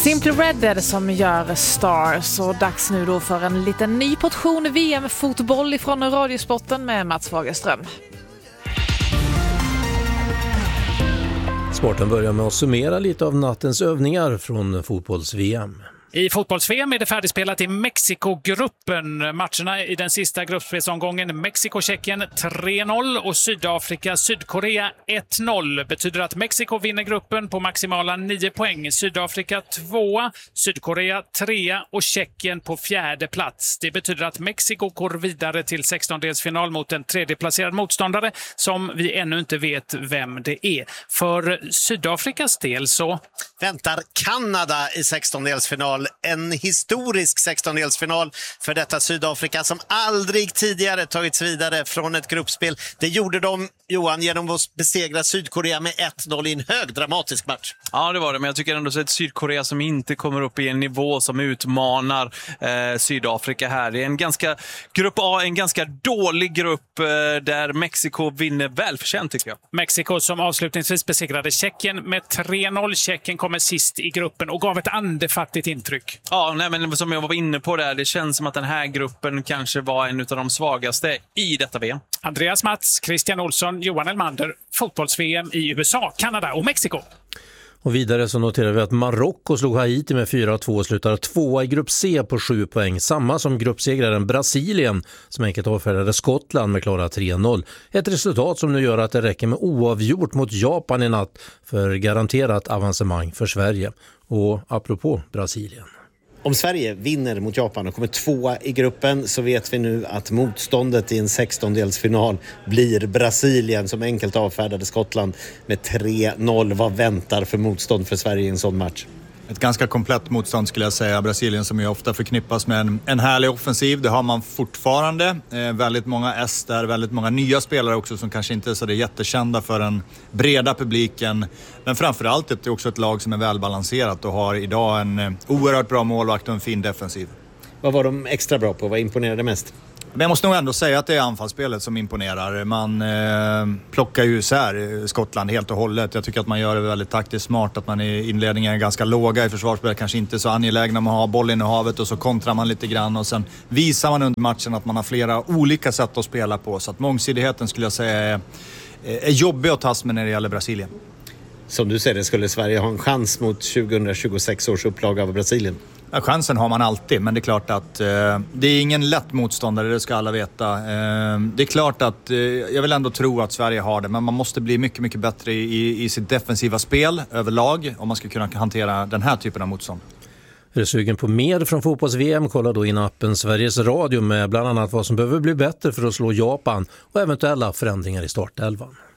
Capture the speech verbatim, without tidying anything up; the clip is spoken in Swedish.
Simply Red är det som gör Stars, och dags nu då för en liten ny portion V M-fotboll ifrån Radiosporten med Mats Fagerström. Sporten börjar med att summera lite av nattens övningar från fotbolls-V M. I fotbolls-V M är det färdigspelat i Mexiko-gruppen. Matcherna i den sista gruppspelsomgången: Mexiko-Tjeckien tre noll och Sydafrika-Sydkorea ett noll. Betyder att Mexiko vinner gruppen på maximala nio poäng. Sydafrika tvåa, Sydkorea trea och Tjeckien på fjärde plats. Det betyder att Mexiko går vidare till sextondelsfinal mot en tredjeplacerad motståndare som vi ännu inte vet vem det är. För Sydafrikas del så väntar Kanada i sextondelsfinal. En historisk sextondelsfinal för detta Sydafrika som aldrig tidigare tagits vidare från ett gruppspel. Det gjorde de, Johan, genom att besegra Sydkorea med ett noll i en hög dramatisk match. Ja, det var det, men jag tycker ändå så ett Sydkorea som inte kommer upp i en nivå som utmanar eh, Sydafrika här. Det är en ganska, grupp A, en ganska dålig grupp eh, där Mexiko vinner välförtjänt, tycker jag. Mexiko som avslutningsvis besegrade Tjeckien med tre noll. Tjeckien kommer sist i gruppen och gav ett andefattigt intryck. Ja, nej, men som jag var inne på där, det känns som att den här gruppen kanske var en av de svagaste i detta V M. Andreas Mats, Christian Olsson, Johan Elmander, fotbolls-V M i U S A, Kanada och Mexiko. Och vidare så noterar vi att Marocko slog Haiti med fyra två och slutar tvåa i grupp C på sju poäng. Samma som gruppsegraren Brasilien som enkelt avfärdade Skottland med klara tre noll. Ett resultat som nu gör att det räcker med oavgjort mot Japan i natt för garanterat avancemang för Sverige. Och apropå Brasilien. Om Sverige vinner mot Japan och kommer tvåa i gruppen så vet vi nu att motståndet i en sextondelsfinal blir Brasilien som enkelt avfärdade Skottland med tre noll. Vad väntar för motstånd för Sverige i en sån match? Ett ganska komplett motstånd skulle jag säga. Brasilien som ju ofta förknippas med en, en härlig offensiv. Det har man fortfarande. Eh, väldigt många S där, väldigt många nya spelare också som kanske inte är så det jättekända för den breda publiken. Men framförallt är det också ett lag som är välbalanserat och har idag en eh, oerhört bra målvakt och en fin defensiv. Vad var de extra bra på? Vad imponerade mest? Men jag måste nog ändå säga att det är anfallsspelet som imponerar. Man eh, plockar ju isär Skottland helt och hållet. Jag tycker att man gör det väldigt taktiskt smart. Att man i inledningen är ganska låga i försvarsspelet. Kanske inte så angelägna om att ha bollen i havet. Och så kontrar man lite grann. Och sen visar man under matchen att man har flera olika sätt att spela på. Så att mångsidigheten skulle jag säga är, är jobbig att tas med när det gäller Brasilien. Som du säger, skulle Sverige ha en chans mot tjugohundratjugosex års upplaga av Brasilien? Ja, chansen har man alltid, men det är klart att eh, det är ingen lätt motståndare, det ska alla veta. Eh, det är klart att eh, jag vill ändå tro att Sverige har det, men man måste bli mycket, mycket bättre i, i sitt defensiva spel överlag om man ska kunna hantera den här typen av motstånd. Är du sugen på mer från fotbolls-V M? Kolla då in appen Sveriges Radio med bland annat vad som behöver bli bättre för att slå Japan och eventuella förändringar i startelvan.